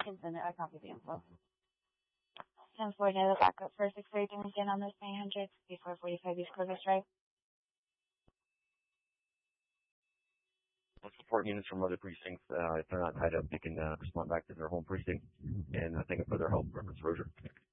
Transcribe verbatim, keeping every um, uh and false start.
send it. I copy the info. ten four, near the backup for six thirty-three again on this nine hundred, before forty-five East Corvus Drive. Support units from other precincts, uh, if they're not tied up, they can uh, respond back to their home precinct, and uh, thank you for their help, Reference Roger.